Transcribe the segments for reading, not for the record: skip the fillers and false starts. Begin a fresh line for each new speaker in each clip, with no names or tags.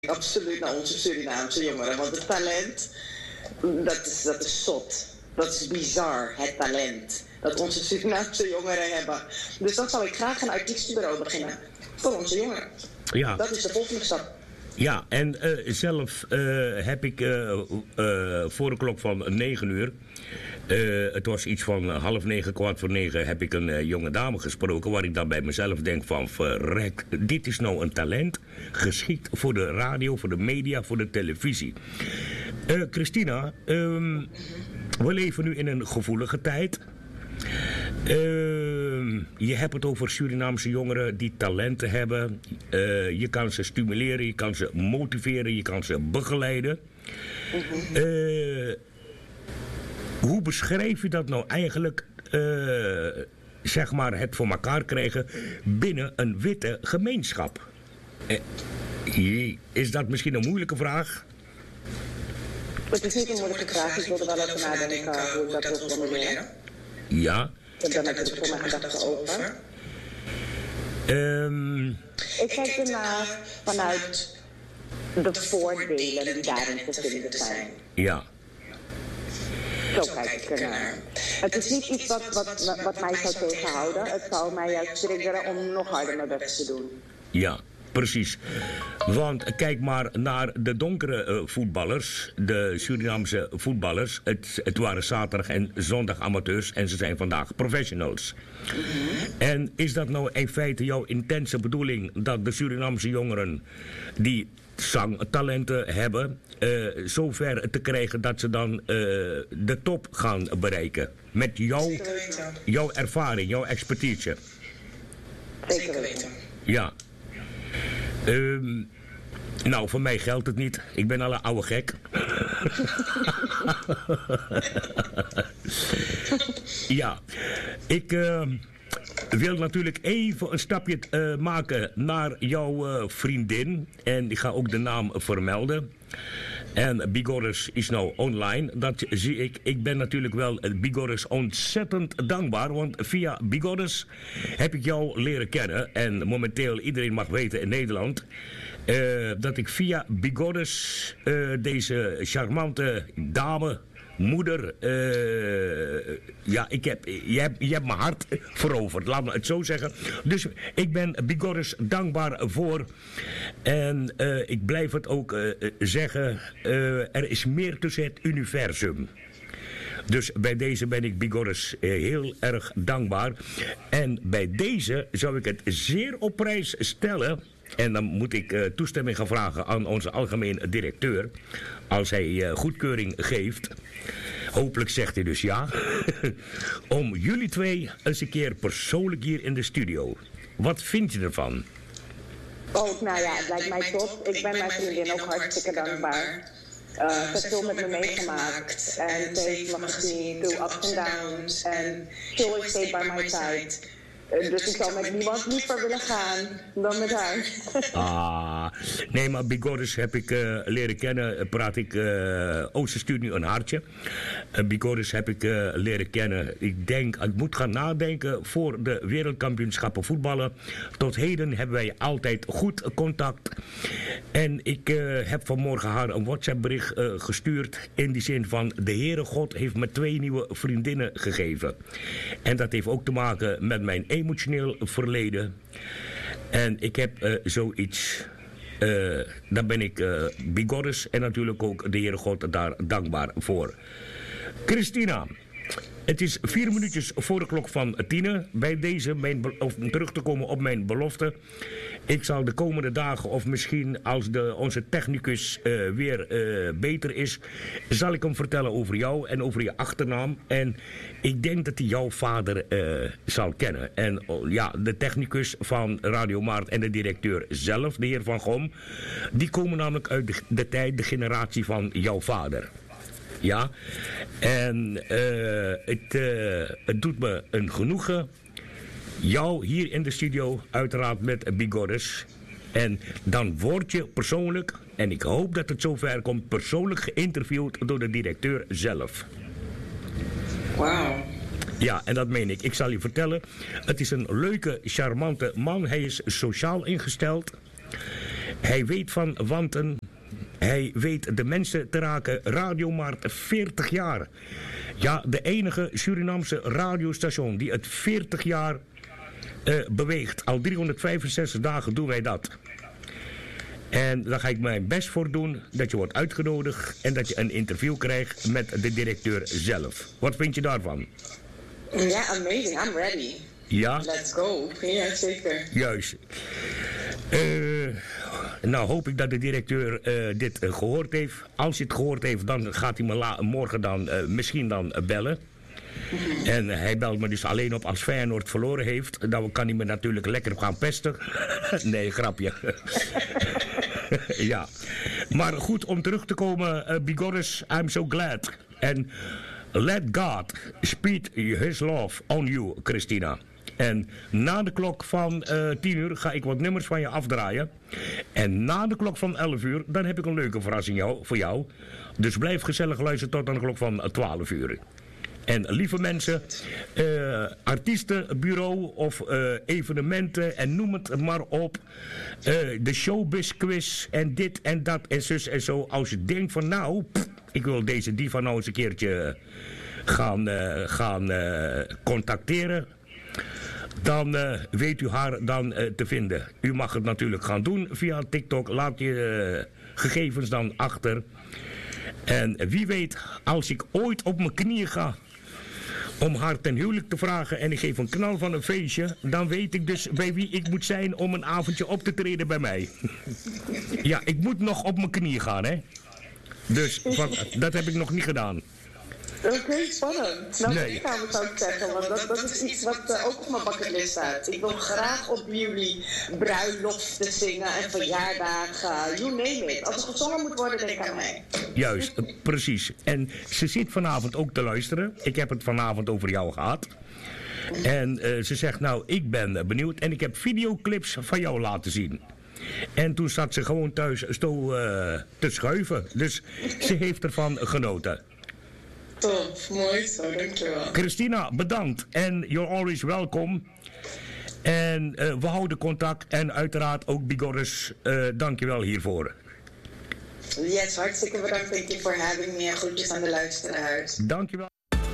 absoluut naar onze Surinaamse jongeren. Want het talent, dat is zot. Dat is bizar, het talent dat onze Surinaamse jongeren hebben. Dus dan zou ik graag een artiestenbureau beginnen voor onze jongeren.
Ja.
Dat is de volgende stap.
Ja, en zelf heb ik voor de klok van 9 uur... het was iets van 8:30, 8:45... heb ik een jonge dame gesproken... waar ik dan bij mezelf denk van... verrek, dit is nou een talent... geschikt voor de radio, voor de media, voor de televisie. Christina, we leven nu in een gevoelige tijd... je hebt het over Surinaamse jongeren die talenten hebben. Je kan ze stimuleren, je kan ze motiveren, je kan ze begeleiden. Hoe beschrijf je dat nou eigenlijk, zeg maar, het voor elkaar krijgen binnen een witte gemeenschap? Is dat misschien een moeilijke vraag?
Het is niet een moeilijke vraag, ik wilde wel even nadenken hoe ik dat wil formuleren.
Ja.
Ik heb daar natuurlijk voor mijn gedachten over. Ik kijk ernaar vanuit de voordelen die daarin te vinden zijn.
Ja.
Zo kijk ik ernaar. Het is niet iets wat mij zou tegenhouden. Het zou mij juist triggeren om nog harder mijn best te doen.
Ja. Precies. Want kijk maar naar de donkere voetballers, de Surinaamse voetballers. Het waren zaterdag en zondag amateurs en ze zijn vandaag professionals. En is dat nou in feite jouw intense bedoeling dat de Surinaamse jongeren die zangtalenten hebben, zover te krijgen dat ze dan de top gaan bereiken? Met jouw ervaring, jouw expertise.
Zeker weten.
Ja. Nou, voor mij geldt het niet. Ik ben al een oude gek. Ja, ik wil natuurlijk even een stapje maken naar jouw vriendin. En ik ga ook de naam vermelden. En Bigorres is nou online. Dat zie ik. Ik ben natuurlijk wel Bigorres ontzettend dankbaar. Want via Bigorres heb ik jou leren kennen. En momenteel iedereen mag weten in Nederland dat ik via Bigorres deze charmante dame, moeder, ja, je hebt mijn hart veroverd, laat me het zo zeggen. Dus ik ben Bigorres dankbaar voor. En ik blijf het ook zeggen, er is meer tussen het universum. Dus bij deze ben ik Bigorres heel erg dankbaar. En bij deze zou ik het zeer op prijs stellen. En dan moet ik toestemming gaan vragen aan onze algemeen directeur. Als hij goedkeuring geeft. Hopelijk zegt hij dus ja. Om jullie twee eens een keer persoonlijk hier in de studio. Wat vind je ervan?
Oh, nou ja, het lijkt mij top. Ik ben mijn vriendin ook hartstikke dankbaar. Ze heeft veel met me meegemaakt. En ze heeft me gezien through ups and downs. En she always stayed by my side. Dus ik zou met niemand liever willen gaan dan met haar.
Nee, maar Bigorres heb ik leren kennen. Praat ik... ze stuurt nu een hartje. Bigorres heb ik leren kennen. Ik moet gaan nadenken voor de wereldkampioenschappen voetballen. Tot heden hebben wij altijd goed contact. En ik heb vanmorgen haar een WhatsApp bericht gestuurd. In die zin van, de Heere God heeft me 2 nieuwe vriendinnen gegeven. En dat heeft ook te maken met mijn emotioneel verleden. En ik heb zoiets. Daar ben ik Bigorres en natuurlijk ook de Heere God daar dankbaar voor. Christina, het is 4 minuutjes voor de klok van 10. Bij deze, om terug te komen op mijn belofte. Ik zal de komende dagen, of misschien als onze technicus weer beter is, zal ik hem vertellen over jou en over je achternaam. En ik denk dat hij jouw vader zal kennen. En ja, de technicus van Radio Maart en de directeur zelf, de heer Van Gom, die komen namelijk uit de generatie van jouw vader. Ja, en het doet me een genoegen. Jou hier in de studio, uiteraard met Bigorres. En dan word je persoonlijk, en ik hoop dat het zover komt, persoonlijk geïnterviewd door de directeur zelf.
Wauw.
Ja, en dat meen ik. Ik zal je vertellen, het is een leuke, charmante man. Hij is sociaal ingesteld. Hij weet van wanten. Hij weet de mensen te raken. Radiomarkt, 40 jaar. Ja, de enige Surinaamse radiostation die het 40 jaar beweegt. Al 365 dagen doen wij dat. En daar ga ik mijn best voor doen dat je wordt uitgenodigd en dat je een interview krijgt met de directeur zelf. Wat vind je daarvan?
Ja, amazing. I'm ready.
Ja?
Let's go. Ja, zeker.
Juist. Nou hoop ik dat de directeur dit gehoord heeft. Als hij het gehoord heeft, dan gaat hij me morgen dan misschien dan bellen. En hij belt me dus alleen op als Feyenoord verloren heeft. Dan kan hij me natuurlijk lekker gaan pesten. Nee, grapje. Ja. Maar goed, om terug te komen, Bigoris, I'm so glad. En let God speed his love on you, Christina. En na de klok van 10 uur ga ik wat nummers van je afdraaien. En na de klok van 11 uur, dan heb ik een leuke verrassing voor jou. Dus blijf gezellig luisteren tot aan de klok van 12 uur. En lieve mensen, artiestenbureau of evenementen en noem het maar op. De showbiz quiz en dit en dat en zus en zo. Als je denkt van nou, ik wil deze diva nou eens een keertje gaan contacteren. Dan weet u haar dan te vinden. U mag het natuurlijk gaan doen via TikTok. Laat je gegevens dan achter. En wie weet, als ik ooit op mijn knieën ga om haar ten huwelijk te vragen en ik geef een knal van een feestje, dan weet ik dus bij wie ik moet zijn om een avondje op te treden bij mij. Ja, ik moet nog op mijn knieën gaan, hè. Dus dat heb ik nog niet gedaan.
Oké, spannend. Nou,
nee.
Ik zou ik zeggen, want dat is iets wat ook op mijn bucketlist staat. Ik wil graag op jullie bruiloften zingen en verjaardagen, you name it. Als er gezongen moet worden, denk aan mij.
Juist, precies. En ze zit vanavond ook te luisteren. Ik heb het vanavond over jou gehad. En ze zegt, nou, ik ben benieuwd en ik heb videoclips van jou laten zien. En toen zat ze gewoon thuis te schuiven. Dus ze heeft ervan genoten.
Top, mooi zo, dankjewel.
Christina, bedankt. En you're always welcome. En we houden contact. En uiteraard ook Bigoris, dankjewel hiervoor.
Yes, hartstikke bedankt. Thank you for having me. En groetjes aan de luisteraars.
Dankjewel.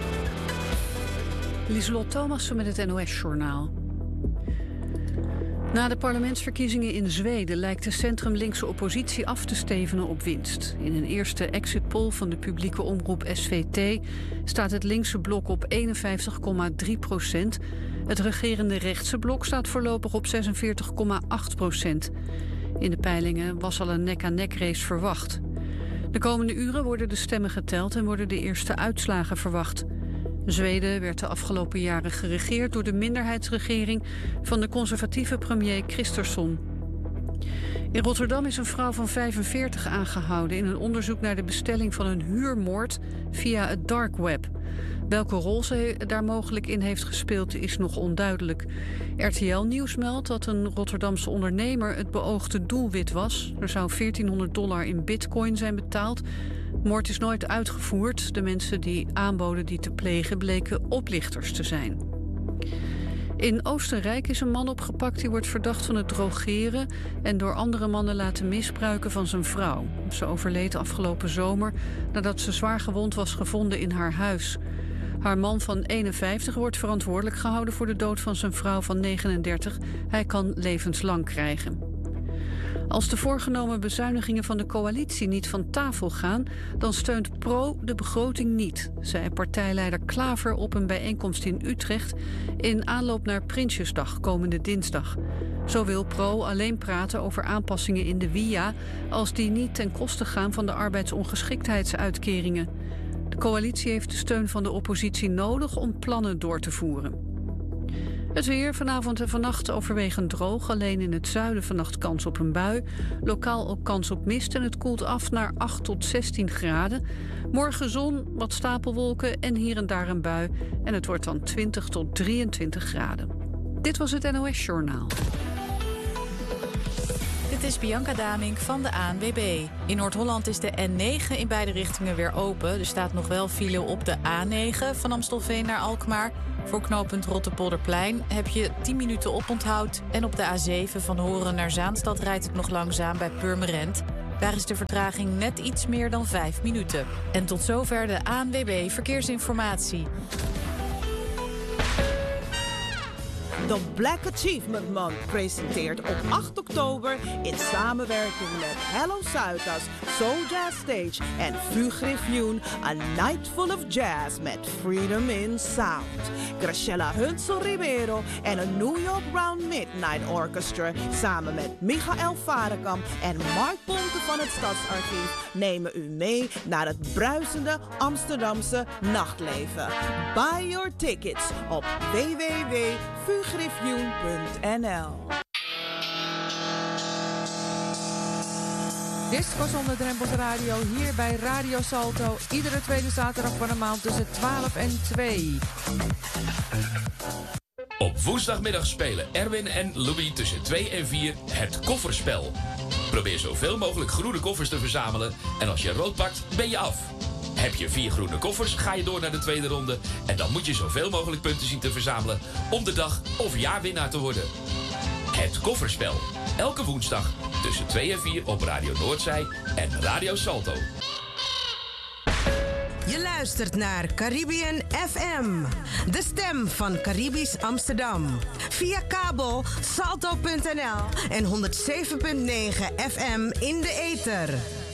Lieselot Thomassen met het NOS-journaal. Na de parlementsverkiezingen in Zweden lijkt de centrum-linkse oppositie af te stevenen op winst. In een eerste exit poll van de publieke omroep SVT staat het linkse blok op 51,3%. Het regerende rechtse blok staat voorlopig op 46,8%. In de peilingen was al een nek-aan-nek race verwacht. De komende uren worden de stemmen geteld en worden de eerste uitslagen verwacht. Zweden werd de afgelopen jaren geregeerd door de minderheidsregering van de conservatieve premier Kristersson. In Rotterdam is een vrouw van 45 aangehouden in een onderzoek naar de bestelling van een huurmoord via het dark web. Welke rol ze daar mogelijk in heeft gespeeld is nog onduidelijk. RTL Nieuws meldt dat een Rotterdamse ondernemer het beoogde doelwit was. Er zou $1400 in bitcoin zijn betaald. De moord is nooit uitgevoerd. De mensen die aanboden die te plegen bleken oplichters te zijn. In Oostenrijk is een man opgepakt die wordt verdacht van het drogeren en door andere mannen laten misbruiken van zijn vrouw. Ze overleed afgelopen zomer nadat ze zwaar gewond was gevonden in haar huis. Haar man van 51 wordt verantwoordelijk gehouden voor de dood van zijn vrouw van 39. Hij kan levenslang krijgen. Als de voorgenomen bezuinigingen van de coalitie niet van tafel gaan, dan steunt PRO de begroting niet, zei partijleider Klaver op een bijeenkomst in Utrecht in aanloop naar Prinsjesdag komende dinsdag. Zo wil PRO alleen praten over aanpassingen in de WIA als die niet ten koste gaan van de arbeidsongeschiktheidsuitkeringen. De coalitie heeft de steun van de oppositie nodig om plannen door te voeren. Het weer vanavond en vannacht overwegend droog. Alleen in het zuiden vannacht kans op een bui. Lokaal ook kans op mist en het koelt af naar 8 tot 16 graden. Morgen zon, wat stapelwolken en hier en daar een bui. En het wordt dan 20 tot 23 graden. Dit was het NOS Journaal.
Dit is Bianca Damink van de ANWB. In Noord-Holland is de N9 in beide richtingen weer open. Er staat nog wel file op de A9 van Amstelveen naar Alkmaar. Voor knooppunt Rotterpolderplein heb je 10 minuten oponthoud. En op de A7 van Horen naar Zaanstad rijdt het nog langzaam bij Purmerend. Daar is de vertraging net iets meer dan 5 minuten. En tot zover de ANWB Verkeersinformatie.
De Black Achievement Month presenteert op 8 oktober in samenwerking met Hello Zuidas, Soul Jazz Stage en Fugriffioen A Night Full of Jazz met Freedom in Sound. Graciela Hunsel Ribeiro en een New York Round Midnight Orchestra samen met Michael Varekamp en Mark Ponte van het Stadsarchief nemen u mee naar het bruisende Amsterdamse nachtleven. Buy your tickets op www.fugriffioen.nl.
Disco zonder drempels radio hier bij Radio Salto. Iedere tweede zaterdag van de maand tussen 12 en 2.
Op woensdagmiddag spelen Erwin en Louis tussen 2 en 4 het kofferspel. Probeer zoveel mogelijk groene koffers te verzamelen en als je rood pakt, ben je af. Heb je 4 groene koffers, ga je door naar de tweede ronde en dan moet je zoveel mogelijk punten zien te verzamelen om de dag of jaarwinnaar te worden. Het kofferspel. Elke woensdag tussen 2 en 4 op Radio Noordzij en Radio Salto.
Je luistert naar Caribbean FM, de stem van Caribisch Amsterdam. Via kabel salto.nl en 107.9 FM in de ether.